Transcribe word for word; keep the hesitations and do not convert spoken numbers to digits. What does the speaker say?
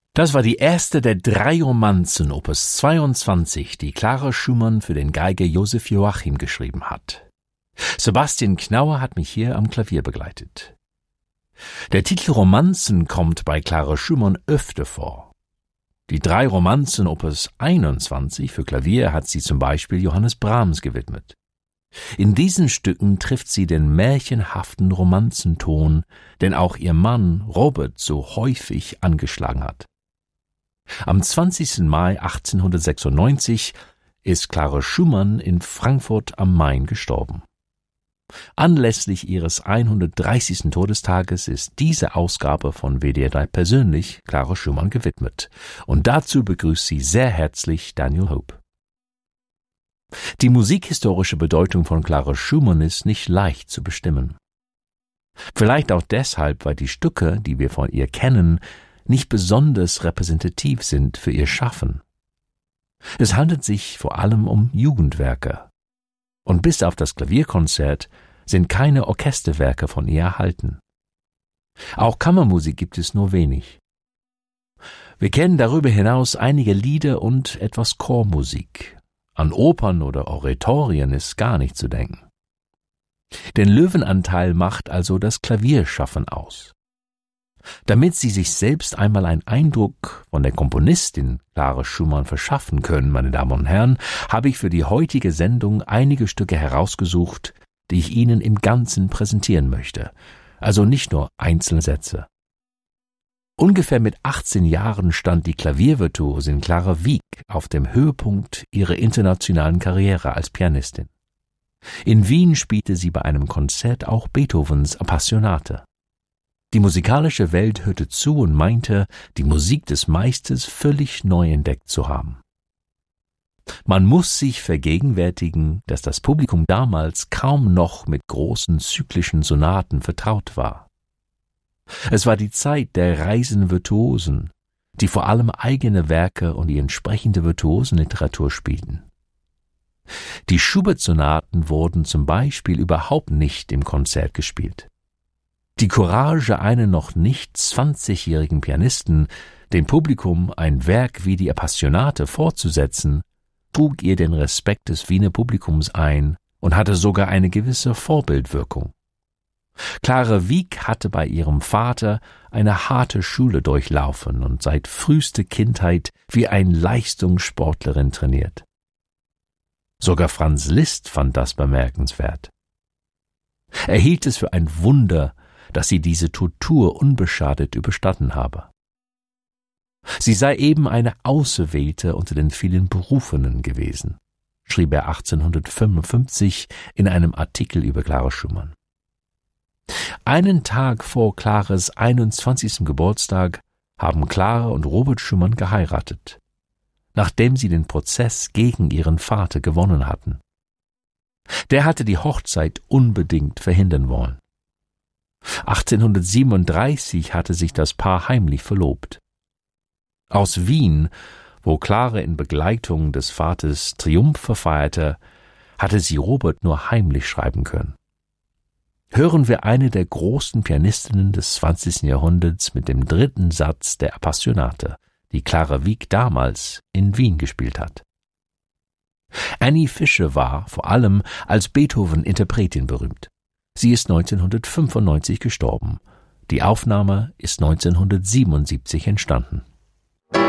Das war die erste der drei Romanzen Opus zweiundzwanzig, die Clara Schumann für den Geiger Joseph Joachim geschrieben hat. Sebastian Knauer hat mich hier am Klavier begleitet. Der Titel Romanzen kommt bei Clara Schumann öfter vor. Die drei Romanzen Opus einundzwanzig für Klavier hat sie zum Beispiel Johannes Brahms gewidmet. In diesen Stücken trifft sie den märchenhaften Romanzenton, den auch ihr Mann Robert so häufig angeschlagen hat. Am zwanzigsten Mai achtzehnhundertsechsundneunzig ist Clara Schumann in Frankfurt am Main gestorben. Anlässlich ihres hundertdreißigsten Todestages ist diese Ausgabe von W D R drei persönlich Clara Schumann gewidmet. Und dazu begrüßt sie sehr herzlich Daniel Hope. Die musikhistorische Bedeutung von Clara Schumann ist nicht leicht zu bestimmen. Vielleicht auch deshalb, weil die Stücke, die wir von ihr kennen, nicht besonders repräsentativ sind für ihr Schaffen. Es handelt sich vor allem um Jugendwerke. Und bis auf das Klavierkonzert sind keine Orchesterwerke von ihr erhalten. Auch Kammermusik gibt es nur wenig. Wir kennen darüber hinaus einige Lieder und etwas Chormusik. An Opern oder Oratorien ist gar nicht zu denken. Den Löwenanteil macht also das Klavierschaffen aus. Damit Sie sich selbst einmal einen Eindruck von der Komponistin Clara Schumann verschaffen können, meine Damen und Herren, habe ich für die heutige Sendung einige Stücke herausgesucht, die ich Ihnen im Ganzen präsentieren möchte, also nicht nur einzelne Sätze. Ungefähr mit achtzehn Jahren stand die Klaviervirtuosin Clara Wieck auf dem Höhepunkt ihrer internationalen Karriere als Pianistin. In Wien spielte sie bei einem Konzert auch Beethovens Appassionate. Die musikalische Welt hörte zu und meinte, die Musik des Meisters völlig neu entdeckt zu haben. Man muss sich vergegenwärtigen, dass das Publikum damals kaum noch mit großen zyklischen Sonaten vertraut war. Es war die Zeit der reisenden Virtuosen, die vor allem eigene Werke und die entsprechende Virtuosenliteratur spielten. Die Schubert-Sonaten wurden zum Beispiel überhaupt nicht im Konzert gespielt. Die Courage einer noch nicht zwanzigjährigen Pianistin, dem Publikum ein Werk wie die Appassionate fortzusetzen, trug ihr den Respekt des Wiener Publikums ein und hatte sogar eine gewisse Vorbildwirkung. Clara Wieck hatte bei ihrem Vater eine harte Schule durchlaufen und seit frühester Kindheit wie eine Leistungssportlerin trainiert. Sogar Franz Liszt fand das bemerkenswert. Er hielt es für ein Wunder, dass sie diese Tortur unbeschadet überstanden habe. Sie sei eben eine Auserwählte unter den vielen Berufenen gewesen, schrieb er achtzehnhundertfünfundfünfzig in einem Artikel über Clara Schumann. Einen Tag vor Claras einundzwanzigsten Geburtstag haben Clara und Robert Schumann geheiratet, nachdem sie den Prozess gegen ihren Vater gewonnen hatten. Der hatte die Hochzeit unbedingt verhindern wollen. achtzehnhundertsiebenunddreißig hatte sich das Paar heimlich verlobt. Aus Wien, wo Clara in Begleitung des Vaters Triumphe feierte, hatte sie Robert nur heimlich schreiben können. Hören wir eine der großen Pianistinnen des zwanzigsten Jahrhunderts mit dem dritten Satz der Appassionate, die Clara Wieck damals in Wien gespielt hat. Annie Fischer war vor allem als Beethoven-Interpretin berühmt. Sie ist neunzehnhundertfünfundneunzig gestorben. Die Aufnahme ist neunzehnhundertsiebenundsiebzig entstanden.